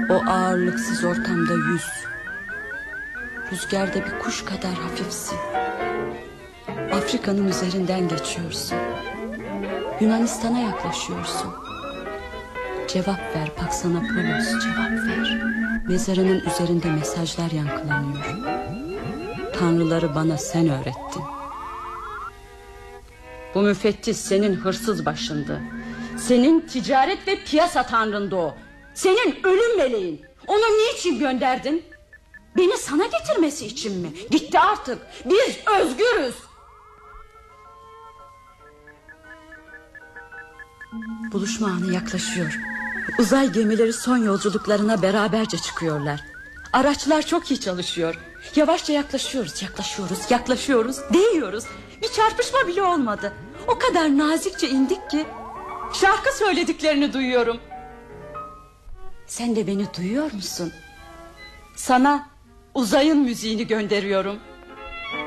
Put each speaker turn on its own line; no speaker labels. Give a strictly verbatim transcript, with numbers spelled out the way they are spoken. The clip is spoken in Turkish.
O ağırlıksız ortamda yüz. Rüzgarda bir kuş kadar hafifsin. Afrika'nın üzerinden geçiyorsun. Yunanistan'a yaklaşıyorsun. Cevap ver Paksanapolos, cevap ver. Mezarının üzerinde mesajlar yankılanıyor. Tanrıları bana sen öğrettin. Bu müfettiş senin hırsız başındı. Senin ticaret ve piyasa tanrındı o. Senin ölüm meleğin. Onu niçin gönderdin? Beni sana getirmesi için mi? Gitti artık. Biz özgürüz. Buluşma anı yaklaşıyor. Uzay gemileri son yolculuklarına beraberce çıkıyorlar. Araçlar çok iyi çalışıyor. Yavaşça yaklaşıyoruz, yaklaşıyoruz, yaklaşıyoruz, değiyoruz. Bir çarpışma bile olmadı. O kadar nazikçe indik ki şarkı söylediklerini duyuyorum. Sen de beni duyuyor musun? Sana uzayın müziğini gönderiyorum.